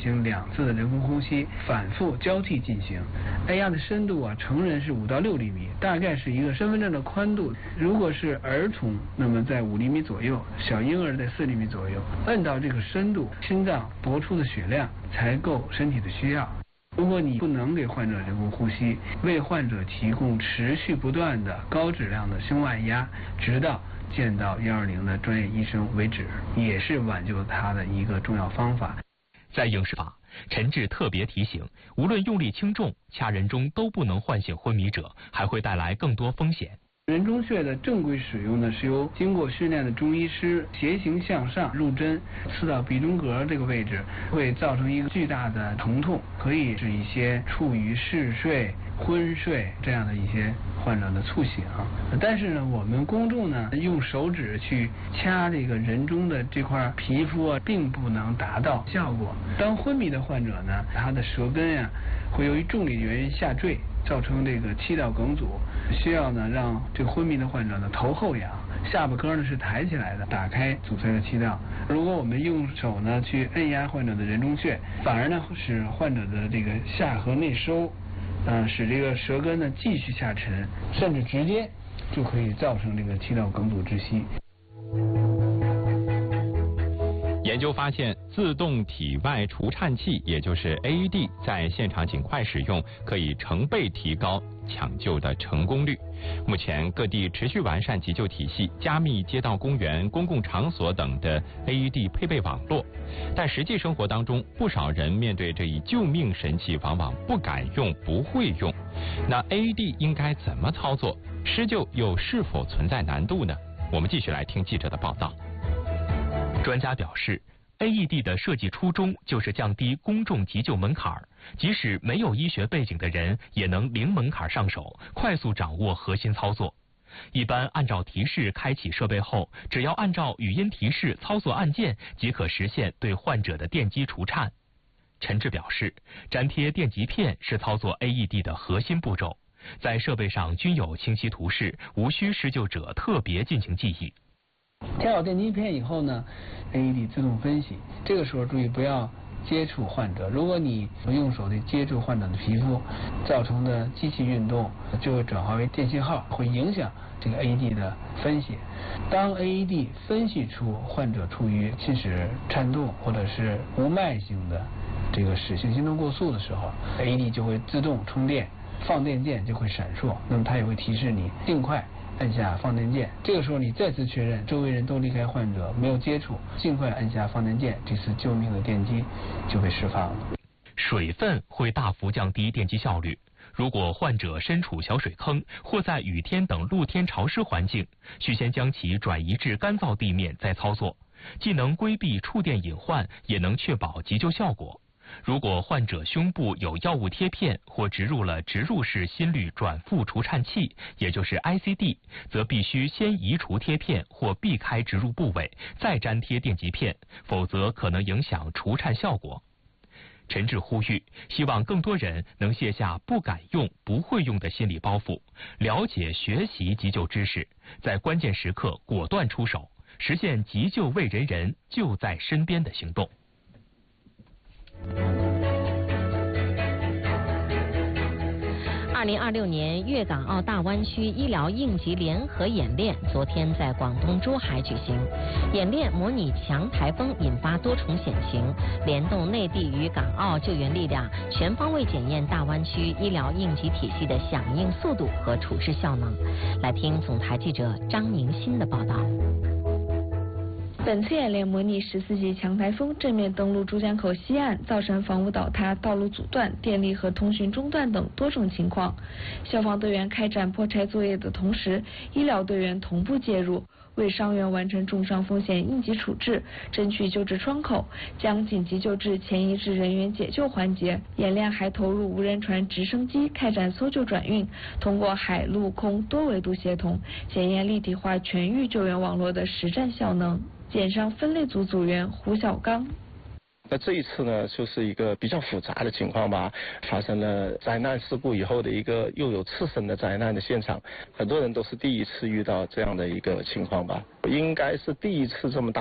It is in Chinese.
行2次的人工呼吸，反复交替进行。按压的深度成人是5到6厘米，大概是一个身份证的宽度。如果是儿童，那么在5厘米左右，小婴儿在4厘米左右。按到这个深度，心脏搏出的血量才够身体的需要。如果你不能给患者人工呼吸，为患者提供持续不断的高质量的胸按压，直到见到120的专业医生为止，也是挽救他的一个重要方法。 在应试法，陈志特别提醒，无论用力轻重，掐人中都不能唤醒昏迷者，还会带来更多风险。 人中穴的正规使用呢，是由经过训练的中医师斜行向上入针，刺到鼻中隔这个位置，会造成一个巨大的疼痛，可以使一些处于嗜睡、昏睡这样的一些患者的猝醒。但是呢，我们公众呢用手指去掐这个人中的这块皮肤并不能达到效果。当昏迷的患者呢，他的舌根会由于重力原因下坠，造成这个气道梗阻，需要呢让这个昏迷的患者呢头后仰，下巴颏呢是抬起来的，打开阻塞的气道。如果我们用手呢去按压患者的人中穴，反而呢使患者的这个下颌内收，使这个舌根呢继续下沉，甚至直接就可以造成这个气道梗阻窒息。 研究发现，自动体外除颤器，也就是 AED， 在现场尽快使用，可以成倍提高抢救的成功率。目前，各地持续完善急救体系，加密街道、公园、公共场所等的 AED 配备网络。但实际生活当中，不少人面对这一救命神器，往往不敢用、不会用。那 AED 应该怎么操作？施救又是否存在难度呢？我们继续来听记者的报道。 专家表示，AED 的设计初衷就是降低公众急救门槛，即使没有医学背景的人也能零门槛上手，快速掌握核心操作。一般按照提示开启设备后，只要按照语音提示操作按键，即可实现对患者的电击除颤。陈志表示，粘贴电极片是操作 AED 的核心步骤，在设备上均有清晰图示，无需施救者特别进行记忆。 贴好电极片以后呢， AED 自动分析，这个时候注意不要接触患者。如果你用手去接触患者的皮肤，造成的机器运动就会转化为电信号，会影响这个 AED 的分析。当 AED 分析出患者处于心室颤动或者是无脉性的这个室性心动过速的时候， AED 就会自动充电，放电键就会闪烁，那么它也会提示你尽快按下放电键。这个时候你再次确认周围人都离开患者，没有接触，尽快按下放电键，这次救命的电击就被释放了。 水分会大幅降低电击效率。如果患者身处小水坑或在雨天等露天潮湿环境，需先将其转移至干燥地面再操作，既能规避触电隐患，也能确保急救效果。如果患者胸部有药物贴片或植入了植入式心率转复除颤器，也就是 ICD， 则必须先移除贴片或避开植入部位，再粘贴电极片，否则可能影响除颤效果。陈志呼吁，希望更多人能卸下不敢用、不会用的心理包袱，了解学习急救知识，在关键时刻果断出手，实现急救为人人、就在身边的行动。 2026年粤港澳大湾区医疗应急联合演练昨天在广东珠海举行。演练模拟强台风引发多重险情，联动内地与港澳救援力量，全方位检验大湾区医疗应急体系的响应速度和处置效能。来听总台记者张宁新的报道。 本次演练模拟14级强台风正面登陆珠江口西岸，造成房屋倒塌、道路阻断、电力和通讯中断等多种情况。消防队员开展破拆作业的同时，医疗队员同步介入，为伤员完成重伤风险应急处置，争取救治窗口，将紧急救治迁移至人员解救环节。演练还投入无人船、直升机开展搜救转运，通过海陆空多维度协同，检验立体化全域救援网络的实战效能。检伤分类组组员胡小刚。 那这一次呢，就是一个比较复杂的情况吧，发生了灾难事故以后的一个又有次生的灾难的现场，很多人都是第一次遇到这样的一个情况吧，应该是第一次这么大